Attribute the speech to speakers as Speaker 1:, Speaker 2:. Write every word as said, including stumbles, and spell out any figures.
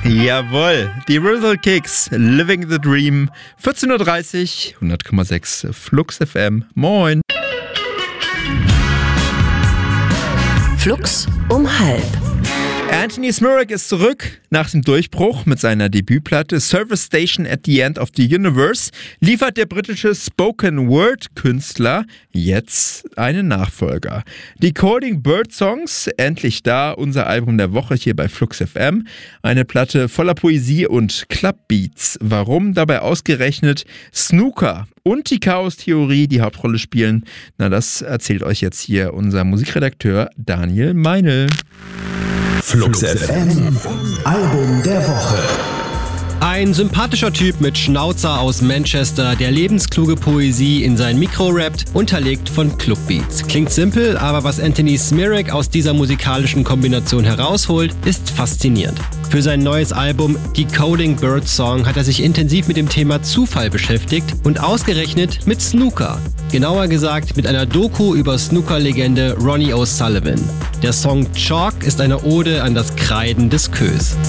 Speaker 1: Jawohl, die Rizzle Kicks, Living the Dream, vierzehn Uhr dreißig, hundert Komma sechs Flux F M. Moin.
Speaker 2: Flux um halb.
Speaker 1: Anthony Smirak ist zurück nach dem Durchbruch mit seiner Debütplatte Service Station at the End of the Universe. Liefert der britische Spoken-Word-Künstler jetzt einen Nachfolger. Decoding Bird Songs, endlich da, unser Album der Woche hier bei Flux F M. Eine Platte voller Poesie und Clubbeats. Warum dabei ausgerechnet Snooker und die Chaos-Theorie die Hauptrolle spielen? Na, das erzählt euch jetzt hier unser Musikredakteur Daniel Meinl.
Speaker 3: Flux F M, Album der Woche.
Speaker 4: Ein sympathischer Typ mit Schnauzer aus Manchester, der lebenskluge Poesie in sein Mikro rappt, unterlegt von Clubbeats. Klingt simpel, aber was Anthony Smirak aus dieser musikalischen Kombination herausholt, ist faszinierend. Für sein neues Album Decoding Bird Song hat er sich intensiv mit dem Thema Zufall beschäftigt und ausgerechnet mit Snooker. Genauer gesagt mit einer Doku über Snooker-Legende Ronnie O'Sullivan. Der Song Chalk ist eine Ode an das Kreiden des Kös.